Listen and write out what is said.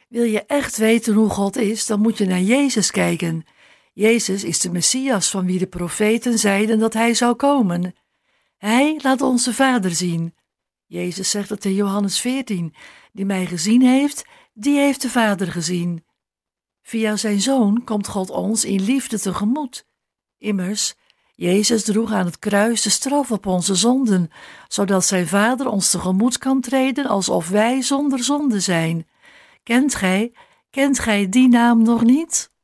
Wil je echt weten hoe God is, dan moet je naar Jezus kijken. Jezus is de Messias van wie de profeten zeiden dat hij zou komen. Hij laat onze Vader zien. Jezus zegt het in Johannes 14. Die mij gezien heeft, die heeft de Vader gezien. Via zijn Zoon komt God ons in liefde tegemoet. Immers, Jezus droeg aan het kruis de straf op onze zonden, zodat zijn Vader ons tegemoet kan treden alsof wij zonder zonde zijn. Kent gij die naam nog niet?